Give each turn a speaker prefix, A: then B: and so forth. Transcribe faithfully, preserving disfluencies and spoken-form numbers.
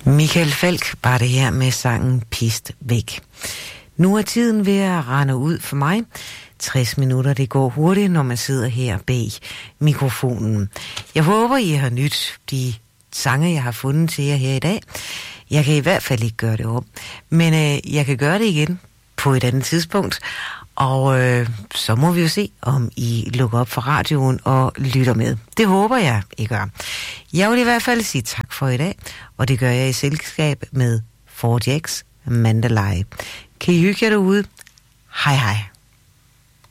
A: Michael Falch var det her med sangen Pist væk. Nu er tiden ved at rende ud for mig. tres minutter, det går hurtigt, når man sidder her bag mikrofonen. Jeg håber, I har nydt de sange, jeg har fundet til jer her i dag. Jeg kan i hvert fald ikke gøre det om, men øh, jeg kan gøre det igen på et andet tidspunkt. Og øh, så må vi jo se, om I lukker op for radioen og lytter med. Det håber jeg, I gør. Jeg vil i hvert fald sige tak for i dag, og det gør jeg i selskab med four Jacks Mandalay. Kan I hygge jer derude? Hej hej.